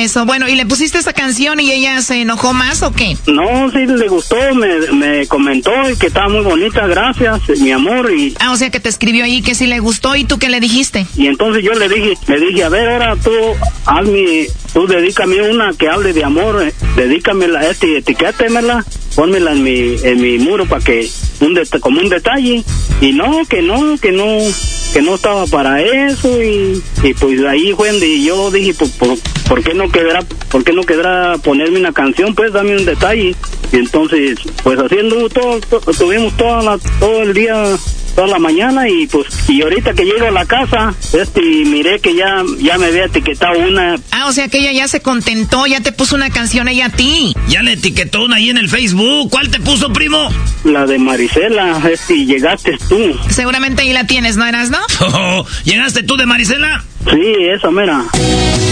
eso. Bueno, ¿y le pusiste esa canción y ella se enojó más o qué? No, sí le gustó, me comentó que estaba muy bonita, gracias, mi amor. O sea que te escribió ahí que sí le gustó, ¿y tú qué le dijiste? Y entonces yo le dije, a ver, ahora tú dedícame una que hable de amor, dedícamela, etiquétemela, pónmela en mi muro para que, como un detalle. Y que no estaba para eso, y pues ahí fue donde yo dije, ¿por qué no quedará ponerme una canción? Pues dame un detalle. Y entonces, pues haciendo tuvimos todo el día, toda la mañana, y ahorita que llego a la casa, y miré que ya me había etiquetado una. O sea que ella ya se contentó, ya te puso una canción ella a ti. Ya le etiquetó una ahí en el Facebook. ¿Cuál te puso, primo? La de Marisela, y llegaste tú. Seguramente ahí la tienes, ¿no, Erasno? ¿Llegaste tú de Marisela? Sí, esa mera.